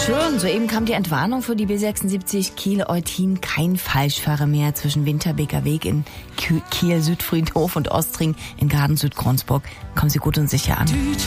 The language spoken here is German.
Schön, soeben kam die Entwarnung für die B76 Kiel-Eutin. Kein Falschfahrer mehr zwischen Winterbeker Weg in Kiel-Südfriedhof und Ostring in Garden-Südkronsburg. Kommen Sie gut und sicher an.